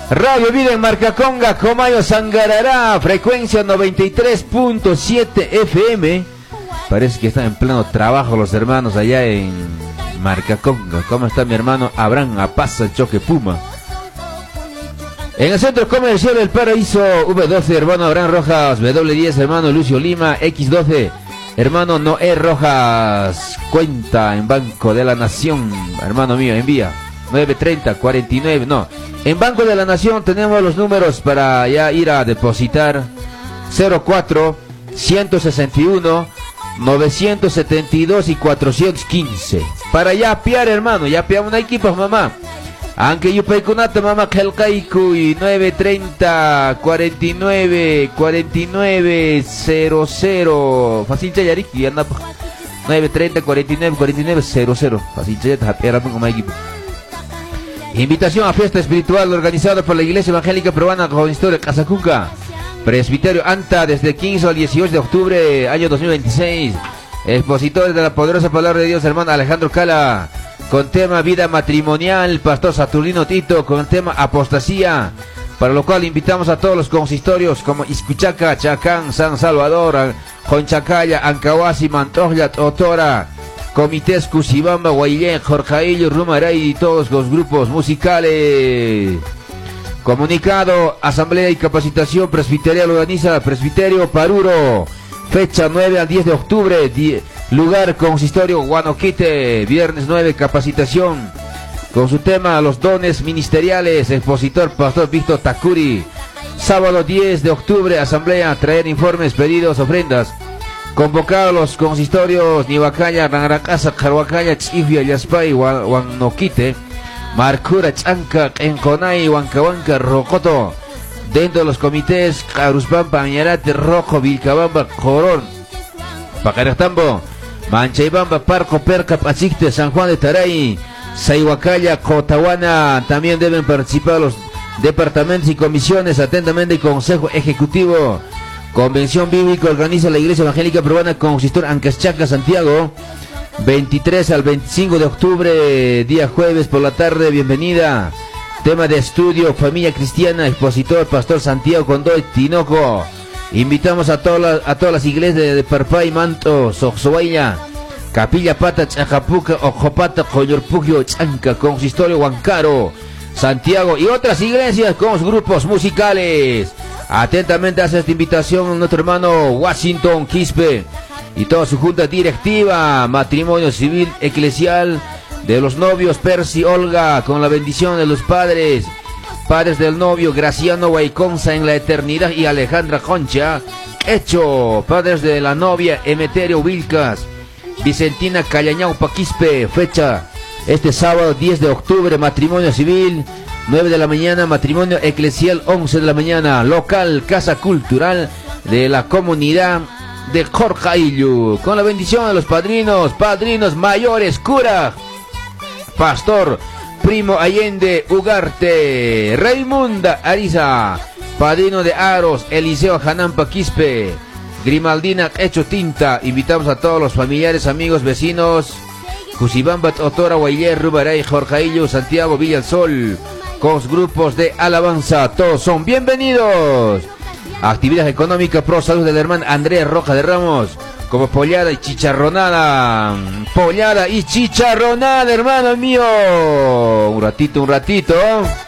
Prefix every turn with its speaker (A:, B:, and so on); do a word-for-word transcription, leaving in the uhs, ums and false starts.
A: Radio Vida en Marcaconga, Comayo, Sangarará, frecuencia noventa y tres punto siete F M. Parece que están en pleno trabajo los hermanos allá en Marcaconga. ¿Cómo está mi hermano Abraham Apaza, Choque Puma? En el centro comercial El Paraíso, V doce, hermano Abraham Rojas, W diez, hermano Lucio Lima, X doce, hermano Noé Rojas, cuenta en Banco de la Nación, hermano mío, envía nueve treinta cuarenta y nueve, no, en Banco de la Nación tenemos los números para ya ir a depositar: cero cuatro, ciento sesenta y uno, novecientos setenta y dos y cuatrocientos quince. Para ya piar, hermano, ya piamos una equipa, mamá. Aunque yo peikunata, mamá, Kelkaiku y nueve treinta cuarenta y nueve cuarenta y nueve cero cero. Fácil Chayariki, y anda nueve treinta cuarenta y nueve cuarenta y nueve cero cero. Fácil Chayariki, era como equipo. Invitación a fiesta espiritual organizada por la Iglesia Evangélica Peruana con historia Casacuca. Presbiterio Anta desde quince al dieciocho de octubre, año dos mil veintiséis. Expositores de la poderosa palabra de Dios, hermano Alejandro Cala, con tema vida matrimonial, pastor Saturnino Tito, con el tema apostasía, para lo cual invitamos a todos los consistorios como Iscuchaca, Chacán, San Salvador, Conchacaya, Ancahuasi, Mantojla, Otora, Comités Cusibamba, Guaylén, Jorjaillo, Rumaray y todos los grupos musicales. Comunicado, asamblea y capacitación presbiterial organiza Presbiterio Paruro, fecha nueve al diez de octubre, lugar consistorio Guanoquite, viernes nueve, capacitación con su tema los dones ministeriales, expositor pastor Víctor Takuri. Sábado diez de octubre, asamblea, traer informes, pedidos, ofrendas. Convocados los consistorios Nihuacaya, Ranaracasa, Carhuacaya, Chifia, Yaspay, Guanoquite, Marcura, Chanca, Enconay, Huancahuanca, Rocoto. Dentro de los comités Caruspampa, Añarate, Rojo, Vilcabamba, Jorón, Pacaratambo, Manchaybamba, Parco, Perca, Pachicte, San Juan de Taray, Sayhuacaya, Cotahuana. También deben participar los departamentos y comisiones. Atentamente, Consejo Ejecutivo. Convención Bíblica organiza la Iglesia Evangélica Peruana Consistor Ancaschaca, Santiago, veintitrés al veinticinco de octubre, día jueves por la tarde. Bienvenida. Tema de estudio, familia cristiana, expositor, pastor Santiago Condoy, Tinoco. Invitamos a todas las, a todas las iglesias de, de Parpay, Manto, Soxoaya, Capilla Pata, Chacapuca, Ojopata, Coyorpugio, Chanca, Consistorio Huancaro, Santiago y otras iglesias con los grupos musicales. Atentamente hace esta invitación nuestro hermano Washington Quispe y toda su junta directiva, matrimonio civil eclesial de los novios Percy Olga, con la bendición de los padres, padres del novio Graciano Guayconza en la eternidad y Alejandra Concha, hecho, padres de la novia Emeterio Vilcas, Vicentina Callañao Paquispe, fecha este sábado diez de octubre, matrimonio civil, nueve de la mañana, matrimonio eclesial once de la mañana, local Casa Cultural de la comunidad de Jorjaillo, con la bendición de los padrinos, padrinos mayores, cura, pastor Primo Allende Ugarte, Raimunda Ariza, padrino de Aros, Eliseo Hanampa Quispe, Grimaldina Hecho Tinta. Invitamos a todos los familiares, amigos, vecinos, Cusibamba, Otora, Guayer, Rubaray, Jorjaillo, Santiago, Villa del Sol, con los grupos de alabanza, todos son bienvenidos. Actividad económica pro salud del hermano Andrés Roja de Ramos, como pollada y chicharronada, pollada y chicharronada, hermano mío. Un ratito, un ratito.